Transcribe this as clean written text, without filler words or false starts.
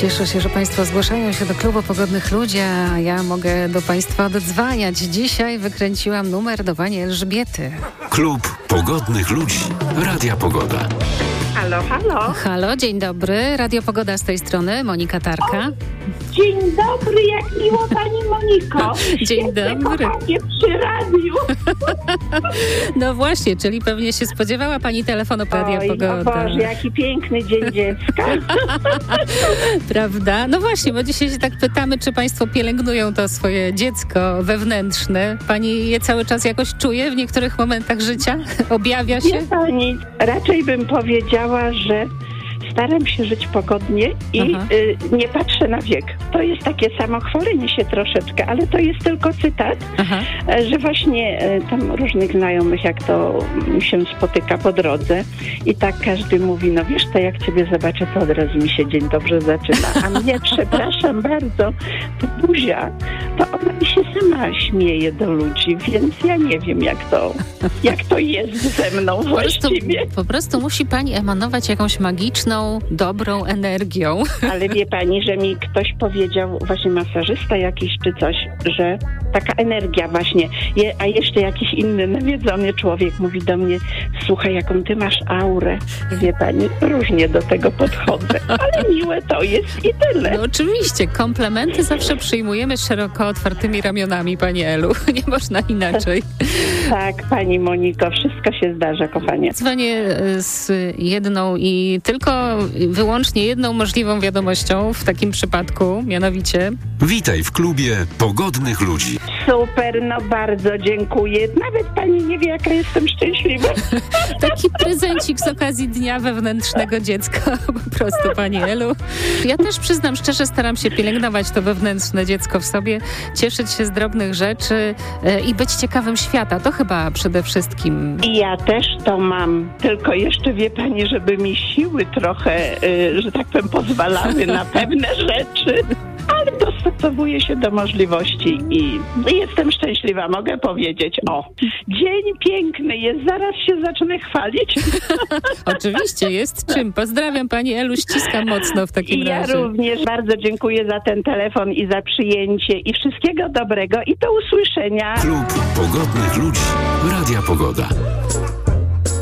Cieszę się, że Państwo zgłaszają się do Klubu Pogodnych Ludzi, a ja mogę do Państwa dodzwaniać. Dzisiaj wykręciłam numer do Pani Elżbiety. Klub Pogodnych Ludzi. Radia Pogoda. Halo, halo. Halo, dzień dobry. Radio Pogoda z tej strony, Monika Tarka. Dzień dobry, jak miło Pani Moniko. Dzień dobry. Kochanie przy radiu. No właśnie, czyli pewnie się spodziewała Pani telefonu Radia Pogoda. O Boże, jaki piękny Dzień Dziecka. Prawda? No właśnie, bo dzisiaj się tak pytamy, czy Państwo pielęgnują to swoje dziecko wewnętrzne. Pani je cały czas jakoś czuje w niektórych momentach życia? Objawia się? Nie Pani, raczej bym powiedziała, że staram się żyć pogodnie i nie patrzę na wiek. To jest takie samochwalenie się troszeczkę, ale to jest tylko cytat, że właśnie tam różnych znajomych, jak to się spotyka po drodze i tak każdy mówi, no wiesz, to jak Ciebie zobaczę, to od razu mi się dzień dobrze zaczyna. A mnie, przepraszam bardzo, to buzia, to ona mi się sama śmieje do ludzi, więc ja nie wiem, jak to jest ze mną właściwie. Po prostu musi Pani emanować jakąś magiczną, dobrą energią. Ale wie Pani, że mi ktoś powiedział, właśnie masażysta jakiś czy coś, że taka energia właśnie, a jeszcze jakiś inny nawiedzony człowiek mówi do mnie, słuchaj, jaką Ty masz aurę. Wie Pani, różnie do tego podchodzę, ale miłe to jest i tyle. No oczywiście, komplementy zawsze przyjmujemy szeroko otwartymi ramionami, Pani Elu. Nie można inaczej. Tak, Pani Moniko, wszystko się zdarza, kochanie. Dzwonię z jedną i tylko wyłącznie jedną możliwą wiadomością w takim przypadku, mianowicie... Witaj w klubie Pogodnych Ludzi. Super, no bardzo dziękuję. Nawet Pani nie wie, jaka jestem szczęśliwa. Taki prezencik z okazji Dnia Wewnętrznego Dziecka, po prostu, Pani Elu. Ja też przyznam szczerze, staram się pielęgnować to wewnętrzne dziecko w sobie, cieszyć się z drobnych rzeczy i być ciekawym świata. To chyba przede wszystkim. I ja też to mam, tylko jeszcze wie Pani, żeby mi siły trochę, że tak powiem, pozwalały na pewne rzeczy. Ale dostosowuję się do możliwości i jestem szczęśliwa, mogę powiedzieć. O, dzień piękny jest, zaraz się zacznę chwalić. Oczywiście, jest czym. Pozdrawiam Pani Elu, ściskam mocno w takim razie. Ja również bardzo dziękuję za ten telefon i za przyjęcie i wszystkiego dobrego i do usłyszenia. Klub Pogodnych Ludzi. Radia Pogoda.